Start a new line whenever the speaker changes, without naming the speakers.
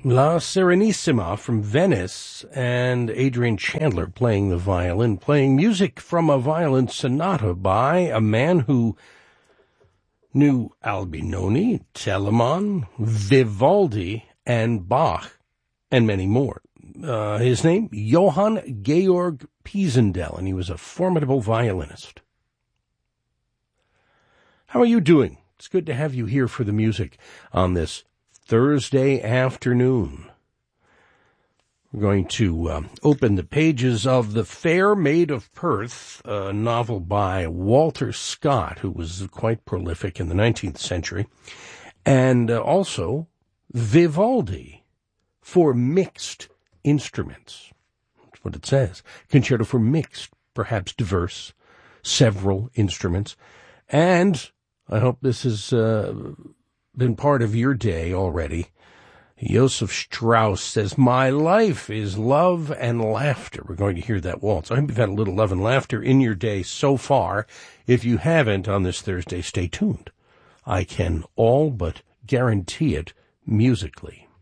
La Serenissima from Venice, and Adrian Chandler playing the violin, playing music from a violin sonata by a man who knew Albinoni, Telemann, Vivaldi, and Bach, and many more. His name, Johann Georg Pisendel, and he was a formidable violinist. How are you doing? It's good to have you here for the music on this Thursday afternoon. We're going to open the pages of The Fair Maid of Perth, a novel by Walter Scott, who was quite prolific in the 19th century, and also Vivaldi for mixed instruments. That's what it says. Concerto for mixed, perhaps diverse, several instruments. And I hope this has been part of your day already. Joseph Strauss says, "My life is love and laughter." We're going to hear that waltz. I hope you've had a little love and laughter in your day so far. If you haven't on this Thursday, stay tuned. I can all but guarantee it musically.